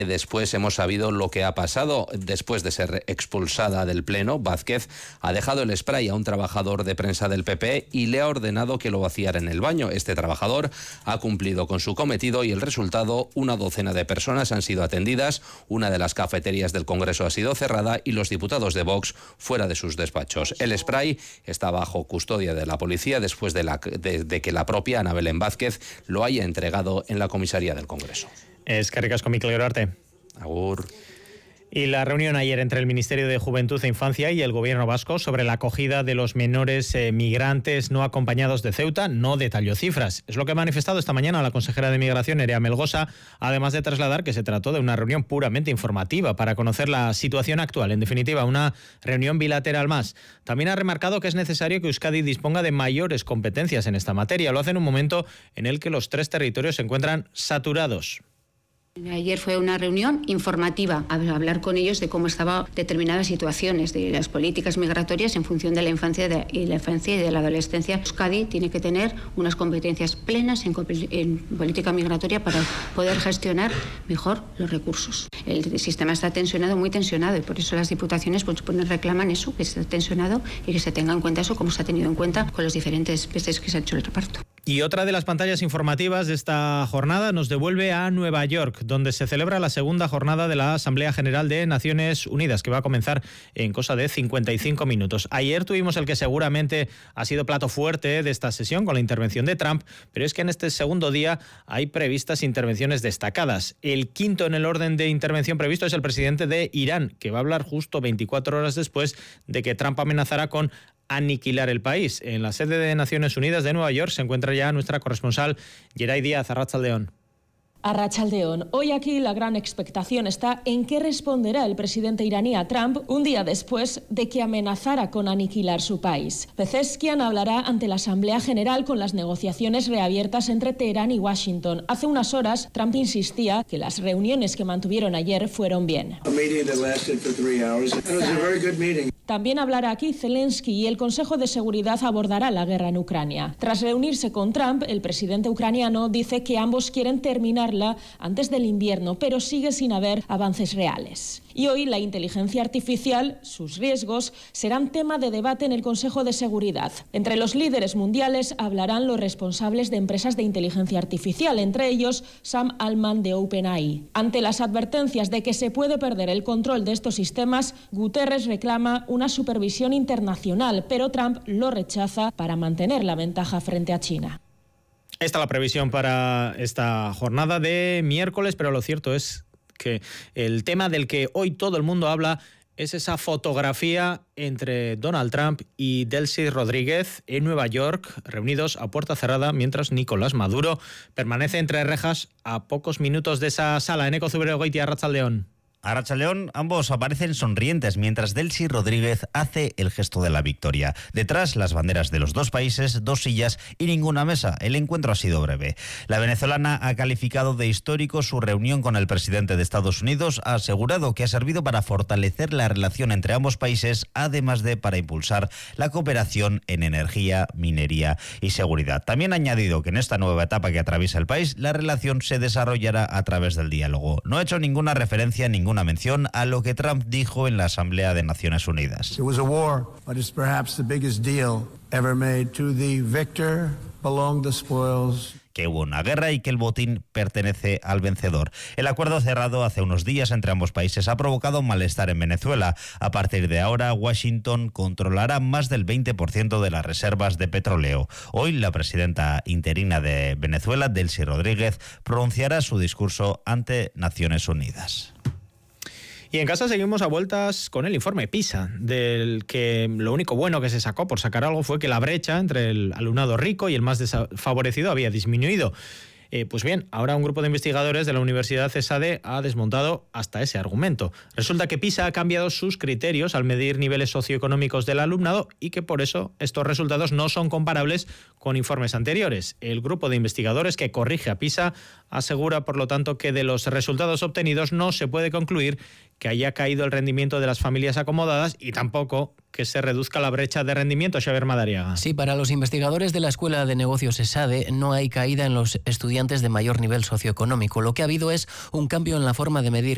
Después hemos sabido lo que ha pasado. Después de ser expulsada del Pleno, Vázquez ha dejado el spray a un trabajador de prensa del PP y le ha ordenado que lo vaciara en el baño. Este trabajador ha cumplido con su cometido y el resultado, una docena de personas han sido atendidas, una de las cafeterías del Congreso ha sido cerrada y los diputados de Vox fuera de sus despachos. El spray está bajo custodia de la policía después de que la propia Ana Belén Vázquez lo haya entregado en la comisaría del Congreso. Eskerrik asko, Mikel Geroarte. Agur. Y la reunión ayer entre el Ministerio de Juventud e Infancia y el Gobierno vasco sobre la acogida de los menores migrantes no acompañados de Ceuta no detalló cifras. Es lo que ha manifestado esta mañana la consejera de Migración, Nerea Melgosa, además de trasladar que se trató de una reunión puramente informativa para conocer la situación actual. En definitiva, una reunión bilateral más. También ha remarcado que es necesario que Euskadi disponga de mayores competencias en esta materia. Lo hace en un momento en el que los 3 territorios se encuentran saturados. Ayer fue una reunión informativa, hablar con ellos de cómo estaban determinadas situaciones de las políticas migratorias en función de la infancia y de la adolescencia. Euskadi tiene que tener unas competencias plenas en política migratoria para poder gestionar mejor los recursos. El sistema está tensionado, muy tensionado, y por eso las diputaciones reclaman eso, que esté tensionado y que se tenga en cuenta eso como se ha tenido en cuenta con los diferentes veces que se ha hecho el reparto. Y otra de las pantallas informativas de esta jornada nos devuelve a Nueva York, donde se celebra la segunda jornada de la Asamblea General de Naciones Unidas, que va a comenzar en cosa de 55 minutos. Ayer tuvimos el que seguramente ha sido plato fuerte de esta sesión con la intervención de Trump, pero es que en este segundo día hay previstas intervenciones destacadas. El quinto en el orden de intervención previsto es el presidente de Irán, que va a hablar justo 24 horas después de que Trump amenazara con aniquilar el país. En la sede de Naciones Unidas de Nueva York se encuentra ya nuestra corresponsal Yeray Díaz, Arratsaldeón. Arratsaldeón. Hoy aquí la gran expectación está en qué responderá el presidente iraní a Trump un día después de que amenazara con aniquilar su país. Pezeshkian hablará ante la Asamblea General con las negociaciones reabiertas entre Teherán y Washington. Hace unas horas, Trump insistía que las reuniones que mantuvieron ayer fueron bien. También hablará aquí Zelensky y el Consejo de Seguridad abordará la guerra en Ucrania. Tras reunirse con Trump, el presidente ucraniano dice que ambos quieren terminarla antes del invierno, pero sigue sin haber avances reales. Y hoy la inteligencia artificial, sus riesgos, serán tema de debate en el Consejo de Seguridad. Entre los líderes mundiales hablarán los responsables de empresas de inteligencia artificial, entre ellos Sam Altman de OpenAI. Ante las advertencias de que se puede perder el control de estos sistemas, Guterres reclama una supervisión internacional, pero Trump lo rechaza para mantener la ventaja frente a China. Esta es la previsión para esta jornada de miércoles, pero lo cierto es que el tema del que hoy todo el mundo habla es esa fotografía entre Donald Trump y Delcy Rodríguez en Nueva York, reunidos a puerta cerrada, mientras Nicolás Maduro permanece entre rejas a pocos minutos de esa sala. Eneco Zuberogoitia, Arratsaldeón. Arratsaldeón, ambos aparecen sonrientes mientras Delcy Rodríguez hace el gesto de la victoria. Detrás, las banderas de los 2 países, 2 sillas y ninguna mesa. El encuentro ha sido breve. La venezolana ha calificado de histórico su reunión con el presidente de Estados Unidos, ha asegurado que ha servido para fortalecer la relación entre ambos países, además de para impulsar la cooperación en energía, minería y seguridad. También ha añadido que en esta nueva etapa que atraviesa el país, la relación se desarrollará a través del diálogo. No ha hecho ninguna referencia, ninguna mención a lo que Trump dijo en la Asamblea de Naciones Unidas. It was a war, but it's perhaps the biggest deal ever made. To the victor belong the spoils. Que hubo una guerra y que el botín pertenece al vencedor. El acuerdo cerrado hace unos días entre ambos países ha provocado malestar en Venezuela. A partir de ahora, Washington controlará más del 20% de las reservas de petróleo. Hoy, la presidenta interina de Venezuela, Delcy Rodríguez, pronunciará su discurso ante Naciones Unidas. Y en casa seguimos a vueltas con el informe PISA, del que lo único bueno que se sacó por sacar algo fue que la brecha entre el alumnado rico y el más desfavorecido había disminuido. Pues bien, ahora un grupo de investigadores de la Universidad ESADE ha desmontado hasta ese argumento. Resulta que PISA ha cambiado sus criterios al medir niveles socioeconómicos del alumnado y que por eso estos resultados no son comparables con informes anteriores. El grupo de investigadores que corrige a PISA asegura, por lo tanto, que de los resultados obtenidos no se puede concluir que haya caído el rendimiento de las familias acomodadas y tampoco que se reduzca la brecha de rendimiento. Xavier Madariaga. Sí, para los investigadores de la Escuela de Negocios ESADE no hay caída en los estudiantes de mayor nivel socioeconómico. Lo que ha habido es un cambio en la forma de medir